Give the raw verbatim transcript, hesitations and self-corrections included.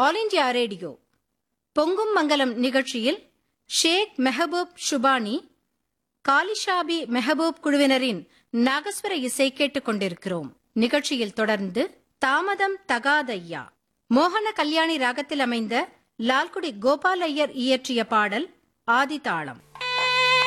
All India radio பொங்கும் மங்கலம் நிகழ்ச்சியில் ஷேக் மெஹபூப் ஷுபானி, காலிஷாபி மெஹபூப் குழுவினரின் நாகஸ்வர இசை கேட்டுக் கொண்டிருக்கிறோம். நிகழ்ச்சியில் தொடர்ந்து தாமதம் தகாதையா மோகன கல்யாணி ராகத்தில் அமைந்த லால்குடி கோபால் ஐயர் இயற்றிய பாடல் ஆதிதாளம்.